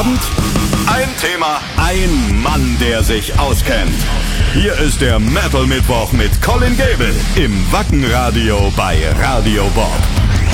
Abend? Ein Thema, ein Mann, der sich auskennt. Hier ist der Metal Mittwoch mit Colin Gable im Wacken Radio bei Radio Bob.